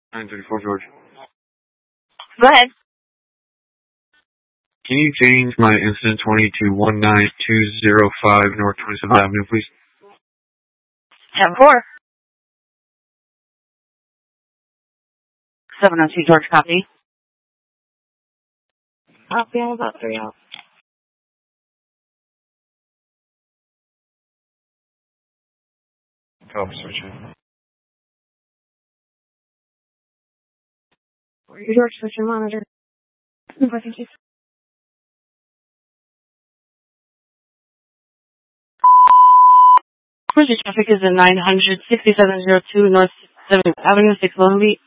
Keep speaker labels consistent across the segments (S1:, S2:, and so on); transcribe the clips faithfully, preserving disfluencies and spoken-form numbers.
S1: nine thirty-four George.
S2: Go ahead.
S1: Can you change my incident twenty to one nine two zero five North twenty-seventh Avenue, please?
S2: ten four. seven oh two George, copy. I'll be on about three hours.
S1: Copy, switcher.
S2: Where you George, switcher monitor. I think you. Where's your traffic is in nine hundred sixty-seven oh two North seventh Avenue, six Long Beach.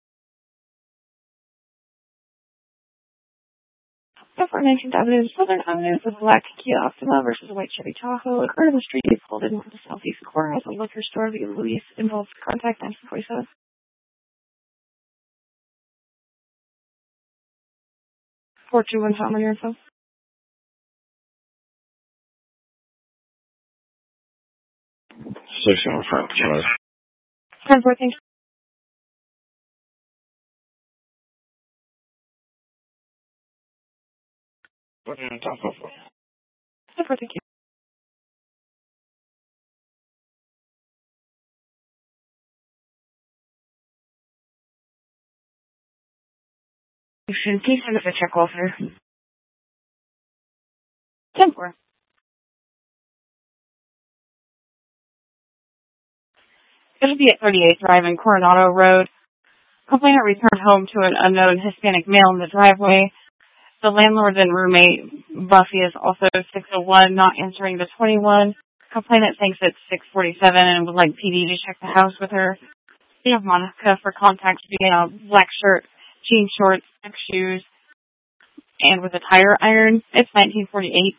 S2: For nineteenth Avenue, Southern Avenue, with a black Kia Optima versus a white Chevy Tahoe. A car in the street is pulled in the southeast corner of a liquor store via Luis. Involves contact nine forty-seven. four two one, Tom, on your info.
S1: six oh five.
S2: ten four, thank you.
S1: What are you on top of?
S2: ten four, thank you. You should please send us a check welfare. ten four. It'll be at thirty-eighth Drive and Coronado Road. Complainant returned home to an unknown Hispanic male in the driveway. The landlord and roommate, Buffy, is also six oh one, not answering the twenty-one. Complainant thinks it's six forty-seven and would like P D to check the house with her. We have Monica for contact via a black shirt, jean shorts, black shoes, and with a tire iron. It's nineteen forty-eight.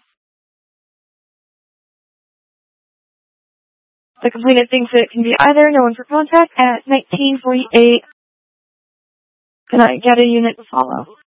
S2: The complainant thinks it can be either. No one for contact at nineteen forty-eight. Can I get a unit to follow?